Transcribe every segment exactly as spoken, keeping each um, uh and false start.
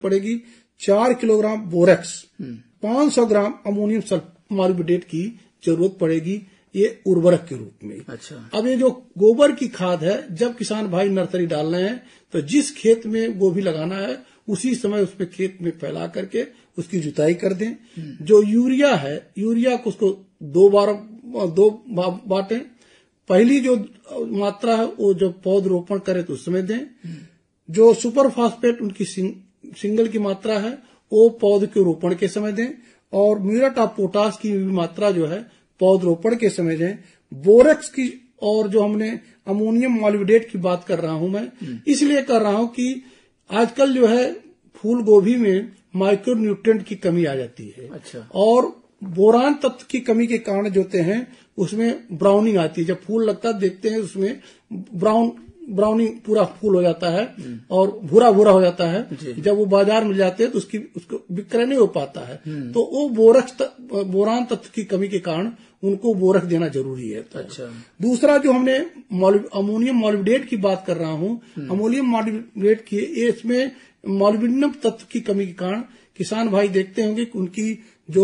पड़ेगी चार kilogram borax, पाँच सौ ग्राम अमोनियम सल्फेट मॉलिब्डेट की जरूरत पड़ेगी, ये उर्वरक के रूप में। अच्छा। अब ये जो गोबर की खाद है, जब किसान भाई नर्सरी डाल रहे हैं तो जिस खेत में गोभी लगाना है उसी समय उसमें खेत में फैला करके उसकी जुताई कर दें। जो यूरिया है, यूरिया को उसको दो बार दो बांटें। पहली जो मात्रा है वो जब पौधरोपण करे तो उस समय दें। जो सुपर फास्फेट उनकी सिंग, सिंगल की मात्रा है वो पौध के रोपण के समय दें। और म्यूरेट ऑफ पोटाश की मात्रा जो है पौधरोपण के समय दें। बोरेक्स की और जो हमने अमोनियम मॉलिब्डेट की बात कर रहा हूं मैं इसलिए कर रहा हूं कि आजकल जो है फूल गोभी में माइक्रो न्यूट्रिएंट की कमी आ जाती है। अच्छा। और बोरान तत्व की कमी के कारण जो होते हैं उसमें ब्राउनिंग आती है। जब फूल लगता है देखते हैं उसमें ब्राउन ब्राउनिंग पूरा फूल हो जाता है और भूरा भूरा हो जाता है। जब वो बाजार मिल जाते हैं तो उसकी उसको विक्रय नहीं हो पाता है। तो वो बोरक्स बोरान तत्व की कमी के कारण उनको बोरक देना जरूरी है। तो अच्छा। दूसरा जो हमने अमोनियम मॉलिब्डेट की बात कर रहा हूं, अमोनियम मॉलिब्डेट की इसमें मॉलिब्डेनम तत्व की कमी के कारण किसान भाई देखते होंगे कि उनकी जो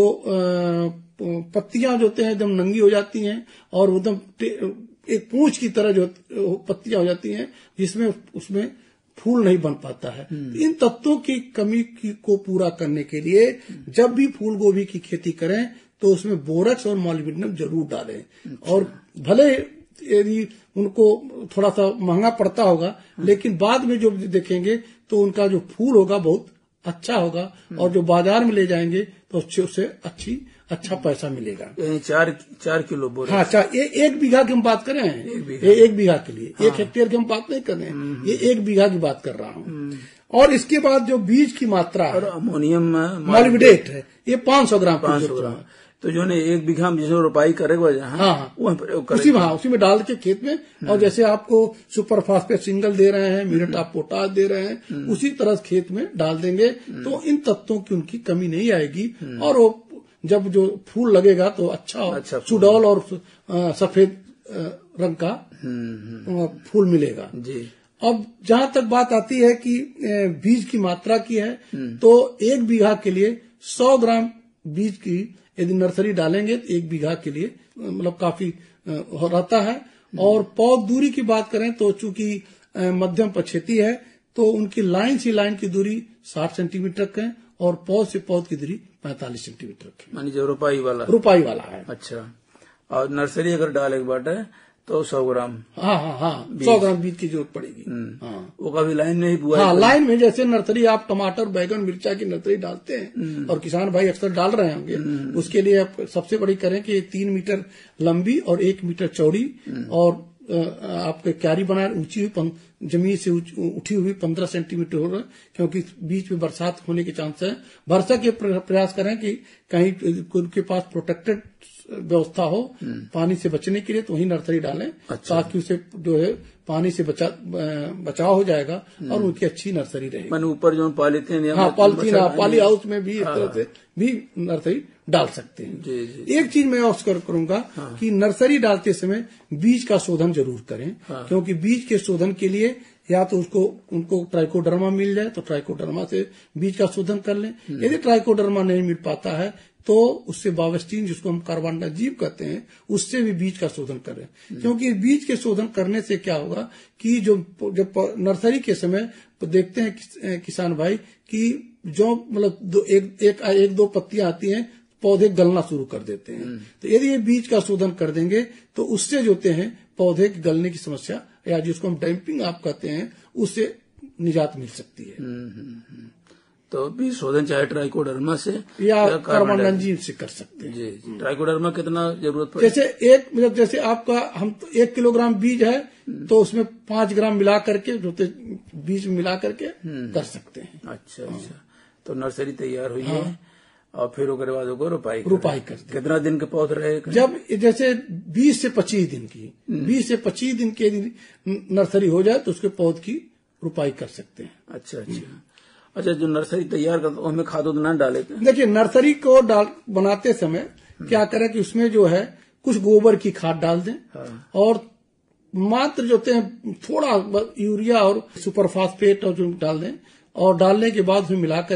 पत्तियां जो होते हैं एकदम नंगी हो जाती हैं और एकदम एक पूंछ की तरह जो पत्तियां हो जाती हैं जिसमें उसमें फूल नहीं बन पाता है। इन तत्वों की कमी की को पूरा करने के लिए जब भी फूल गोभी की खेती करें तो उसमें बोरक्स और मॉलिब्डेनम जरूर डालें। और भले यदि उनको थोड़ा सा महंगा पड़ता होगा लेकिन बाद में जो देखेंगे तो उनका जो फूल होगा बहुत अच्छा होगा और जो बाजार में ले जाएंगे तो उससे अच्छी अच्छा पैसा मिलेगा। चार चार किलो बोरेक्स। हाँ, चार ये एक बीघा की हम बात कर रहे हैं। एक बीघा, एक बीघा के लिए। हाँ। एक हेक्टेयर की हम बात नहीं कर रहे हैं, ये एक बीघा की बात कर रहा हूँ। और इसके बाद जो बीज की मात्रा और अमोनियम मॉलिब्डेट है ये पाँच सौ ग्राम पाँच सौ ग्राम तो जो है एक बीघा में जिसमें रोपाई करेगा हाँ, हाँ, उसी में हाँ, उसी में डाल के खेत में। और जैसे आपको सुपर फास्फेट सिंगल दे रहे हैं, म्यूरेट ऑफ पोटाश दे रहे हैं, उसी तरह खेत में डाल देंगे तो इन तत्वों की उनकी कमी नहीं आएगी। और वो जब जो फूल लगेगा तो अच्छा, अच्छा सुडौल और सफेद रंग का फूल मिलेगा जी। अब जहां तक बात आती है कि बीज की मात्रा की है तो एक बीघा के लिए सौ ग्राम बीज की यदि नर्सरी डालेंगे तो एक बीघा के लिए मतलब काफी रहता है। और पौध दूरी की बात करें तो चूंकि मध्यम पछेती है तो उनकी लाइन से लाइन की दूरी साठ सेंटीमीटर रखें और पौध से पौध की दूरी पैंतालीस सेंटीमीटर रखें। मानी जो रुपाई वाला रुपाई वाला है। अच्छा। और नर्सरी अगर डाले बाटे तो सौ ग्राम हाँ हाँ हाँ सौ ग्राम बीज की जरूरत पड़ेगी। हाँ, वो कभी लाइन में ही बुआई। हाँ, लाइन में जैसे नर्सरी आप टमाटर बैगन मिर्चा की नर्सरी डालते हैं और किसान भाई अक्सर डाल रहे होंगे, उसके लिए आप सबसे बड़ी करें कि तीन मीटर लंबी और एक मीटर चौड़ी और आपके क्यारी बनाए ऊंची हुई जमीन से उठी हुई पंद्रह सेंटीमीटर हो रहा है क्योंकि बीच में बरसात होने के चांस है। भरसा के प्रयास करें कि कहीं उनके पास प्रोटेक्टेड व्यवस्था हो पानी से बचने के लिए तो वही नर्सरी डालें। अच्छा। ताकि उसे जो है पानी से बचा बचाव हो जाएगा और उनकी अच्छी नर्सरी रहेगी। मैंने ऊपर जो पॉलीथीन हाँ पॉलीथीन पॉली हाउस में भी इस तरह से भी नर्सरी डाल सकते हैं। जी, जी। एक चीज मैं और करूंगा हाँ। कि नर्सरी डालते समय बीज का शोधन जरूर करें। हाँ। क्योंकि बीज के शोधन के लिए या तो उसको उनको ट्राइकोडर्मा मिल जाए तो ट्राइकोडर्मा से बीज का शोधन कर लें। यदि ट्राइकोडर्मा नहीं मिल पाता है तो उससे बावेस्टीन जिसको हम कार्बनडाजीव कहते हैं उससे भी बीज का शोधन करें। क्योंकि बीज के शोधन करने से क्या होगा कि जो जब नर्सरी के समय देखते हैं किसान भाई कि जो मतलब दो एक, एक एक दो पत्तियां आती हैं पौधे गलना शुरू कर देते हैं। तो यदि ये बीज का शोधन कर देंगे तो उससे जो होते हैं पौधे के गलने की समस्या या जिसको हम डैम्पिंग आप कहते हैं उससे निजात मिल सकती है। तो बीज शोधन चाहे ट्राइकोडर्मा से या, या कार्बनडाजीव से कर सकते हैं। जी, जी। ट्राइकोडर्मा कितना जरूरत पड़े? जैसे एक मतलब जैसे आपका हम तो एक किलोग्राम बीज है तो उसमें पांच ग्राम मिला करके जो बीज मिला करके कर सकते हैं। अच्छा अच्छा। तो नर्सरी तैयार हुई है और फिर उसके बाद उसको रुपाई रुपाई करते। कितना दिन के पौध रहे? जब जैसे बीस से पच्चीस दिन की बीस से पच्चीस दिन के नर्सरी हो जाए तो उसके पौध की रुपाई कर सकते हैं। अच्छा अच्छा अच्छा। जो नर्सरी तैयार करते उसमें खाद उतना डाले? देखिए नर्सरी को डाल बनाते समय क्या करें कि उसमें जो है कुछ गोबर की खाद डाल दें। हाँ। और मात्र जो होते हैं थोड़ा यूरिया और सुपर फास्फेट और जो डाल दें और डालने के बाद उसमें मिलाकर